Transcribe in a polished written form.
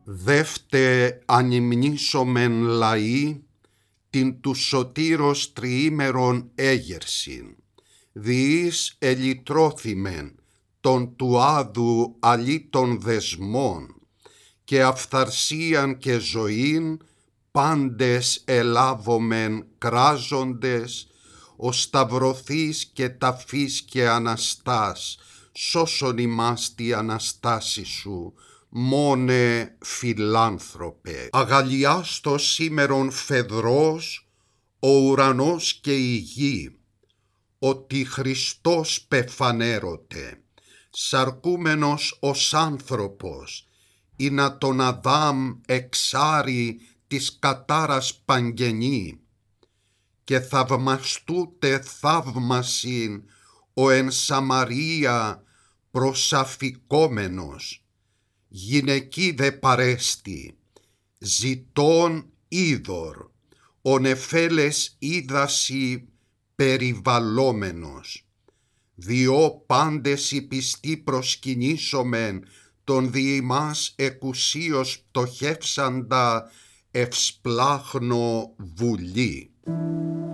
Δεύτε ανυμνήσομεν λαοί την του σωτήρος τριήμερον έγερσιν, διείς ελυτρώθημεν των του άδου αλήτων δεσμών, και αυθαρσίαν και ζωήν πάντες ελάβομεν κράζοντες, ο σταυρωθείς και ταφής και Αναστάς, σώσον ημάς τη Αναστάση σου, μόνε φιλάνθρωπε. Αγαλιάστος σήμερον φεδρός ο ουρανός και η γη, ότι Χριστός πεφανέρωτε, σαρκούμενος ως άνθρωπος, ή να τον Αδάμ εξάρει της κατάρας παγγενή, και θαυμαστούτε θαύμασιν ο εν Σαμαρία προσαφικόμενος, γυναική δε παρέστη, ζητών είδωρ, ο νεφέλες είδαση περιβαλλόμενος, διό πάντες οι πιστοί προσκυνήσομεν τον δι' ημάς εκουσίως πτωχεύσαντα ευσπλάχνο βουλή.